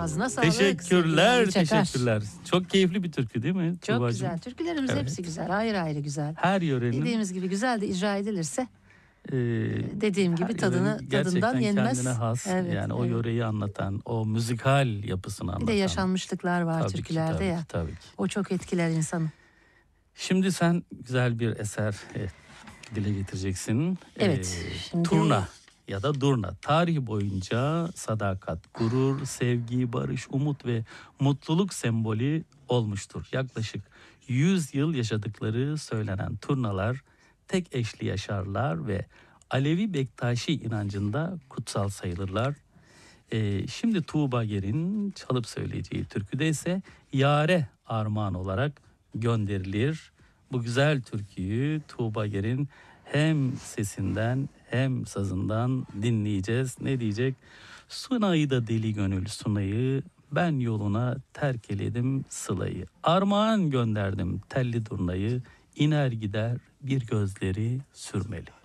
Ağzına sağlık. Teşekkürler, sevgili Ali Çakar. teşekkürler. Çok keyifli bir türkü değil mi? Çok Tuğbacığım? güzel. Türkülerimiz Evet. hepsi güzel. Ayrı ayrı güzel. Her yörenin Dediğimiz gibi güzel de icra edilirse e, dediğim gibi her yörenin tadından gerçekten yenmez. kendine has, Evet, yani o evet. yöreyi anlatan, o müzikal yapısını Bir anlatan. de yaşanmışlıklar var Tabii ki, türkülerde tabii ya. ki, tabii ki. O çok etkiler insanı. Şimdi sen güzel bir eser dile getireceksin. Evet, şimdi- Turna ya da Durna. Tarih boyunca sadakat, gurur, sevgi, barış, umut ve mutluluk sembolü olmuştur. Yaklaşık 100 yıl yaşadıkları söylenen turnalar tek eşli yaşarlar ve Alevi Bektaşi inancında kutsal sayılırlar. Şimdi Tuğba Ger'in çalıp söyleyeceği türküde ise Yare armağan olarak gönderilir. Bu güzel türküyü Tuğba Ger'in hem sesinden hem sazından dinleyeceğiz. Ne diyecek? Sunayı da deli gönül sunayı, ben yoluna terk eledim sılayı. Armağan gönderdim telli durnayı, iner gider bir gözleri sürmeli.